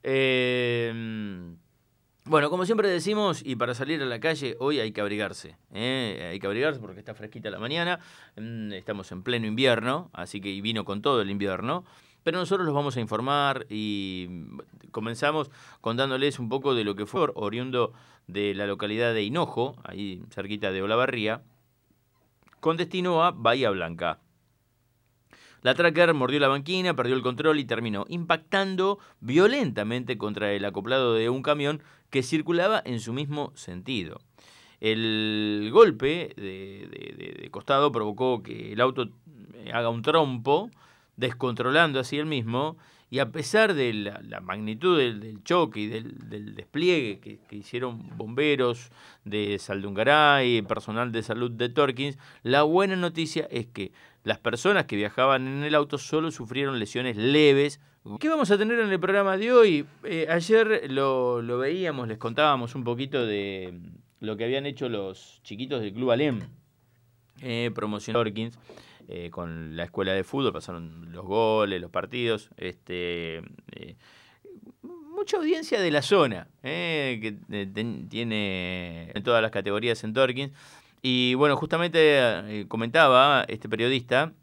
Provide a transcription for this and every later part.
Bueno, como siempre decimos, y para salir a la calle, hoy hay que abrigarse. Hay que abrigarse porque está fresquita la mañana. Estamos en pleno invierno, así que y vino con todo el invierno. Pero nosotros los vamos a informar y comenzamos contándoles un poco de lo que fue oriundo de la localidad de Hinojo, ahí cerquita de Olavarría, con destino a Bahía Blanca. La tracker mordió la banquina, perdió el control y terminó impactando violentamente contra el acoplado de un camión que circulaba en su mismo sentido. El golpe de costado provocó que el auto haga un trompo, descontrolando así el mismo, y a pesar de la magnitud del choque y del despliegue que hicieron bomberos de Saldungaray, personal de salud de Torkins, la buena noticia es que las personas que viajaban en el auto solo sufrieron lesiones leves. ¿Qué vamos a tener en el programa de hoy? Ayer lo veíamos, les contábamos un poquito de lo que habían hecho los chiquitos del Club Alem, promocionando Torkins, con la escuela de fútbol, pasaron los goles, los partidos, mucha audiencia de la zona, que tiene en todas las categorías en Torkins. Y bueno, justamente comentaba este periodista,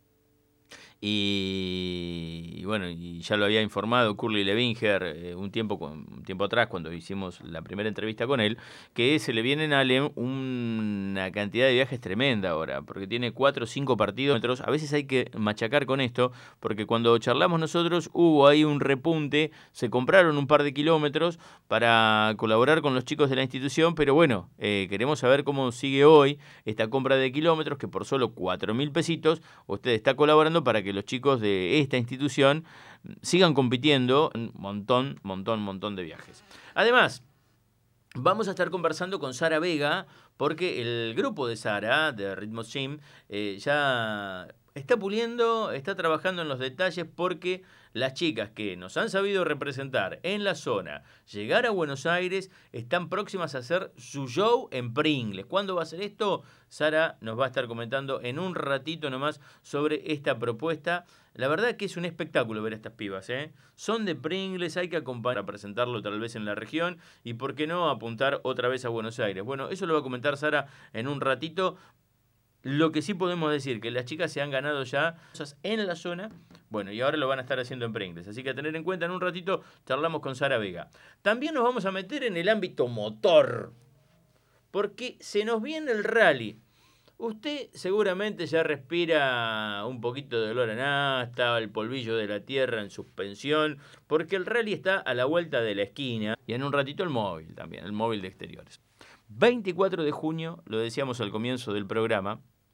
y bueno, y ya lo había informado Curly Levinger un tiempo atrás, cuando hicimos la primera entrevista con él, que se le vienen a Alem una cantidad de viajes tremenda ahora, porque tiene 4 o 5 partidos. A veces hay que machacar con esto, porque cuando charlamos nosotros hubo ahí un repunte, se compraron un par de kilómetros para colaborar con los chicos de la institución, pero bueno, queremos saber cómo sigue hoy esta compra de kilómetros, que por solo 4.000 pesitos usted está colaborando para que los chicos de esta institución sigan compitiendo en un montón de viajes. Además, vamos a estar conversando con Sara Vega, porque el grupo de Sara, de Ritmo Gym, ya está puliendo, está trabajando en los detalles, porque las chicas que nos han sabido representar en la zona, llegar a Buenos Aires, están próximas a hacer su show en Pringles. ¿Cuándo va a ser esto? Sara nos va a estar comentando en un ratito nomás sobre esta propuesta. La verdad que es un espectáculo ver a estas pibas, ¿eh? Son de Pringles, hay que acompañar a presentarlo tal vez en la región y por qué no apuntar otra vez a Buenos Aires. Bueno, eso lo va a comentar Sara en un ratito. Lo que sí podemos decir, que las chicas se han ganado ya cosas en la zona, bueno, y ahora lo van a estar haciendo en Pringles. Así que a tener en cuenta, en un ratito charlamos con Sara Vega. También nos vamos a meter en el ámbito motor, porque se nos viene el rally. Usted seguramente ya respira un poquito de olor a nafta, el polvillo de la tierra en suspensión, porque el rally está a la vuelta de la esquina, y en un ratito el móvil también, el móvil de exteriores. 24 de junio, lo decíamos al comienzo del programa,